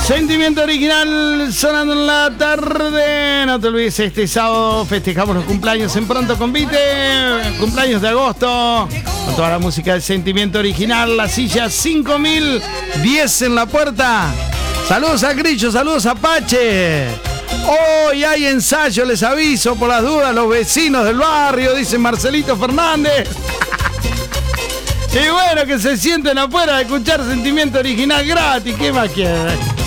Sentimiento Original sonando en la tarde. No te olvides, este sábado festejamos los cumpleaños en Pronto Convite. Cumpleaños de agosto. Con toda la música de Sentimiento Original. La silla 5010 en la puerta. Saludos a Grillo, saludos a Pache. Hoy hay ensayo, les aviso por las dudas, los vecinos del barrio, dice Marcelito Fernández. Y bueno, que se sienten afuera a escuchar Sentimiento Original gratis. ¿Qué más quieren?